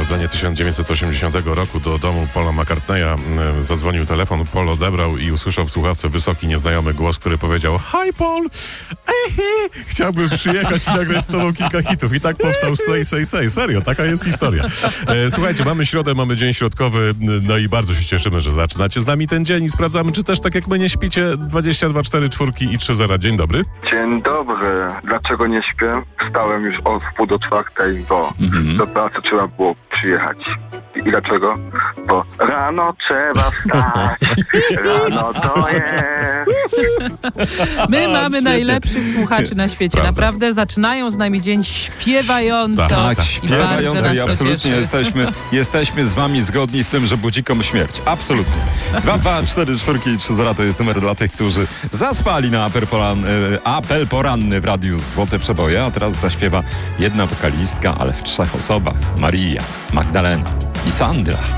Narodzenie 1980 roku do domu Paula McCartneya zadzwonił telefon, Paul odebrał i usłyszał w słuchawce wysoki, nieznajomy głos, który powiedział: Hi Paul, chciałbym przyjechać i nagrać z tobą kilka hitów. I tak powstał Say. Serio, taka jest historia. Słuchajcie, mamy środę, mamy dzień środkowy, no i bardzo się cieszymy, że zaczynacie z nami ten dzień i sprawdzamy, czy też tak jak my nie śpicie. 22 4 4 i 3 0. Dzień dobry. Dzień dobry. Dlaczego nie śpię? Wstałem już o 3:30, bo do pracy trzeba było przyjechać. I dlaczego? Bo rano trzeba wstać. Rano to jest. My mamy najlepszych słuchaczy na świecie. Prawda. Naprawdę zaczynają z nami dzień śpiewająco. Tak, śpiewająco i absolutnie jesteśmy z wami zgodni w tym, że budzi komu śmierć. Absolutnie. 2, 2, 4, 4 i 3 0 to jest numer dla tych, którzy zaspali na apel poranny w radiu Złote Przeboje, a teraz zaśpiewa jedna wokalistka, ale w 3 osobach. Maria, Magdalena i Sandra.